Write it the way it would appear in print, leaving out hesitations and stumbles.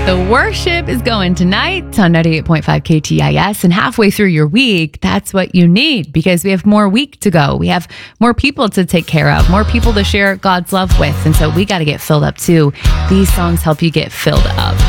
The worship is going tonight on 98.5 KTIS, and halfway through your week, that's what you need because we have more week to go. We have more people to take care of, more people to share God's love with, and so we got to get filled up too. These songs help you get filled up.